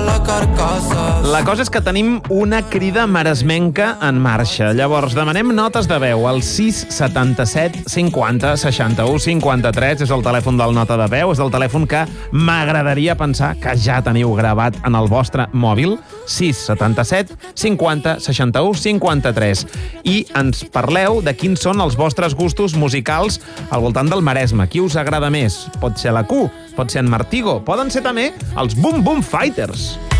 la carcassa. La cosa és que tenim una crida maresmenca en marxa. Llavors, demanem notes de veu al 677 50 61 53. És el telèfon del Nota de Veu. És el telèfon que m'agradaria pensar que ja teniu gravat en el vostre mòbil. 677 50 61 53. I ens parleu de quins són els vostres gustos musicals al voltant del Maresme. Qui us agrada més? Pot ser la Q, pot ser en Martigo, poden ser també els Boom Boom Fighters.